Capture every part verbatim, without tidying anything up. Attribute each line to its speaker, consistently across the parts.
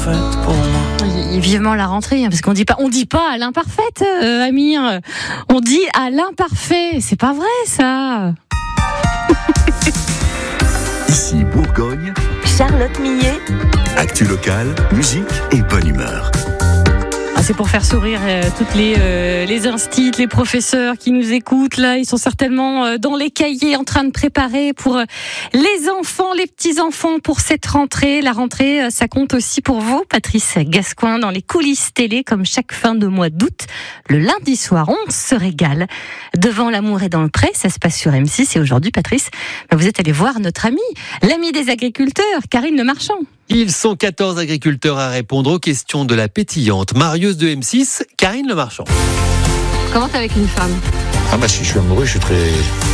Speaker 1: parfaite pour moi.
Speaker 2: Et vivement la rentrée, hein, parce qu'on dit pas, on dit pas à l'imparfaite, euh, Amir. On dit à l'imparfait. C'est pas vrai, ça.
Speaker 3: Ici Bourgogne,
Speaker 4: Charlotte Millet.
Speaker 3: actu locale, musique et bonne humeur.
Speaker 2: C'est pour faire sourire euh, toutes les euh, les instits, les professeurs qui nous écoutent là, ils sont certainement euh, dans les cahiers en train de préparer pour euh, les enfants, les petits enfants pour cette rentrée. La rentrée, euh, ça compte aussi pour vous, Patrice Gascoin, dans les coulisses télé, comme chaque fin de mois d'août. Le lundi soir, on se régale devant l'amour et dans le pré. Ça se passe sur M six et aujourd'hui, Patrice, bah, vous êtes allé voir notre ami, l'ami des agriculteurs, Karine Le Marchand.
Speaker 5: Ils sont quatorze agriculteurs à répondre aux questions de la pétillante marieuse de M six, Karine Le Marchand.
Speaker 2: Comment t'es avec une femme?
Speaker 6: Ah bah si je suis amoureux, je suis très...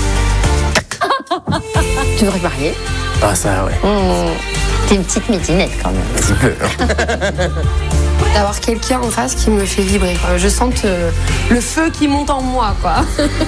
Speaker 4: Tu voudrais te marier?
Speaker 6: Ah ça ouais.
Speaker 4: Mmh. T'es une petite mitinette quand même.
Speaker 6: Un petit peu. Hein.
Speaker 7: D'avoir quelqu'un en face qui me fait vibrer, quoi. Je sens euh, le feu qui monte en moi, quoi.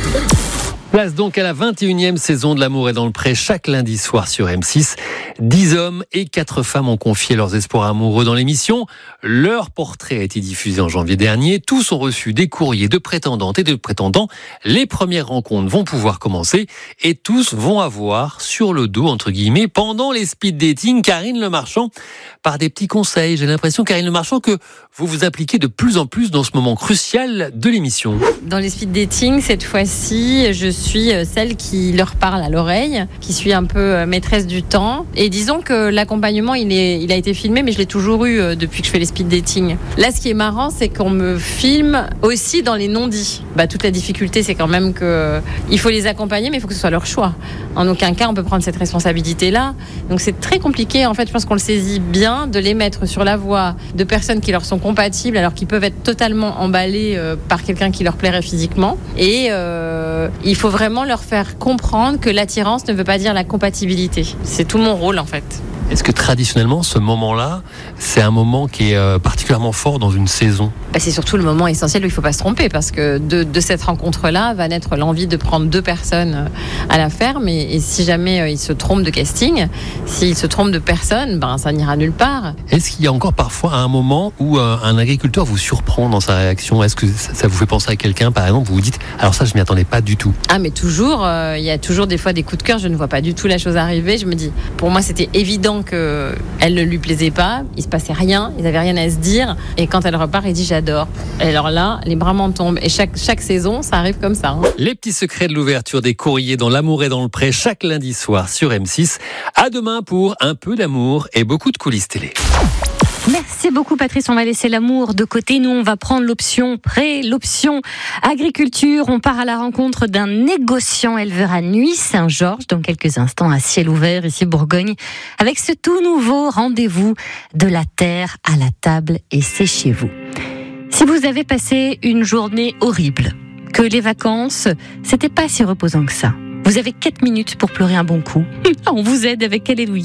Speaker 5: Place donc à la vingt et unième saison de L'amour est dans le pré, chaque lundi soir sur M six. Dix hommes et quatre femmes ont confié leurs espoirs amoureux dans l'émission. Leur portrait a été diffusé en janvier dernier. Tous ont reçu des courriers de prétendantes et de prétendants. Les premières rencontres vont pouvoir commencer et tous vont avoir sur le dos, entre guillemets, pendant les speed dating, Karine Le Marchand, par des petits conseils. J'ai l'impression, Karine Le Marchand, que vous vous appliquez de plus en plus dans ce moment crucial de l'émission.
Speaker 8: Dans les speed dating, cette fois-ci, je suis celle qui leur parle à l'oreille, qui suis un peu maîtresse du temps. Et disons que l'accompagnement, il, est, il a été filmé, mais je l'ai toujours eu depuis que je fais les speed dating. Là, ce qui est marrant, c'est qu'on me filme aussi dans les non-dits. Bah, toute la difficulté, c'est quand même qu'il faut les accompagner, mais il faut que ce soit leur choix. En aucun cas, on peut prendre cette responsabilité-là. Donc c'est très compliqué, en fait, je pense qu'on le saisit bien, de les mettre sur la voie de personnes qui leur sont compatibles, alors qu'ils peuvent être totalement emballés euh, par quelqu'un qui leur plairait physiquement. Et euh, il faut vraiment leur faire comprendre que l'attirance ne veut pas dire la compatibilité. C'est tout mon rôle, en fait.
Speaker 5: Est-ce que traditionnellement, ce moment-là, c'est un moment qui est euh, particulièrement fort dans une saison ?
Speaker 8: Bah, c'est surtout le moment essentiel où il ne faut pas se tromper, parce que de, de cette rencontre-là va naître l'envie de prendre deux personnes à la ferme, et, et si jamais euh, ils se trompent de casting, s'ils se trompent de personne, ben, ça n'ira nulle part. Est-ce
Speaker 5: qu'il y a encore parfois un moment où euh, un agriculteur vous surprend dans sa réaction ? Est-ce que ça, ça vous fait penser à quelqu'un, par exemple, vous vous dites « alors ça, je ne m'y attendais pas du tout ».
Speaker 8: Ah, mais toujours, euh, il y a toujours des fois des coups de cœur, je ne vois pas du tout la chose arriver, je me dis, pour moi c'était évident qu'elle ne lui plaisait pas, il se passait rien, ils n'avaient rien à se dire, et quand elle repart, il dit j'adore. Et alors là, les bras m'en tombent, et chaque, chaque saison, ça arrive comme ça. Hein.
Speaker 5: Les petits secrets de l'ouverture des courriers dans L'amour est dans le pré, chaque lundi soir sur M six. À demain pour un peu d'amour et beaucoup de coulisses télé.
Speaker 2: Merci beaucoup Patrice, on va laisser l'amour de côté, nous on va prendre l'option pré, l'option agriculture, on part à la rencontre d'un négociant éleveur à Nuits-Saint-Georges dans quelques instants à ciel ouvert ici Bourgogne avec ce tout nouveau rendez-vous de la terre à la table et c'est chez vous. Si vous avez passé une journée horrible, que les vacances c'était pas si reposant que ça, vous avez quatre minutes pour pleurer un bon coup, on vous aide avec Alléluia.